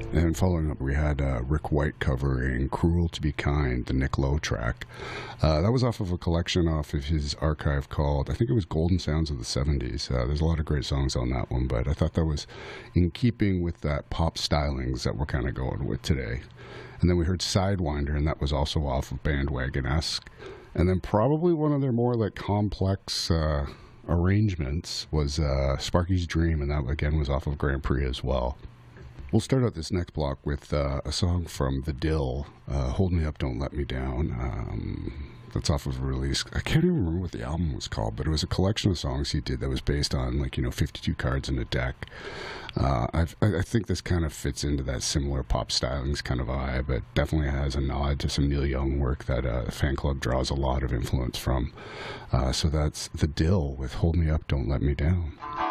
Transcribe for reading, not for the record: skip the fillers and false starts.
And following up, we had Rick White covering Cruel to Be Kind, the Nick Lowe track. That was off of a collection off of his archive called, I think it was Golden Sounds of the 70s. There's a lot of great songs on that one, but I thought that was in keeping with that pop stylings that we're kind of going with today. And then we heard Sidewinder, and that was also off of Bandwagon-esque. And then probably one of their more like complex arrangements was Sparky's Dream, and that again was off of Grand Prix as well. We'll start out this next block with a song from The Dill, Hold Me Up, Don't Let Me Down. That's off of a release. I can't even remember what the album was called, but it was a collection of songs he did that was based on, 52 cards in a deck. I think this kind of fits into that similar pop stylings kind of vibe. It definitely has a nod to some Neil Young work that Fan Club draws a lot of influence from. So that's The Dill with Hold Me Up, Don't Let Me Down.